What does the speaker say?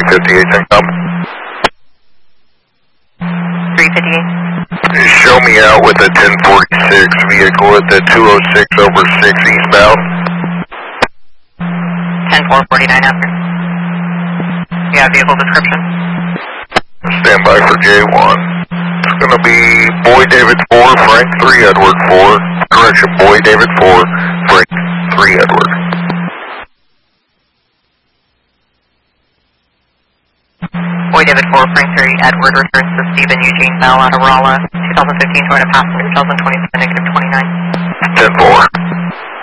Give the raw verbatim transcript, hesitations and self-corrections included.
fifty-eight, think up. three fifty-eight. Show me out with a ten forty-six vehicle at the two oh six over six eastbound. ten four forty-nine after. Yeah, vehicle description. Stand by for J one. It's going to be Boy David four, Frank three, Edward four. Correction, Boy David four, Frank three, Edward. Boy David four, Frank three, Edward returns to Stephen Eugene Bell out of Rolla, twenty fifteen Toyota Passenger, twenty twenty-seven, negative twenty-nine. ten four.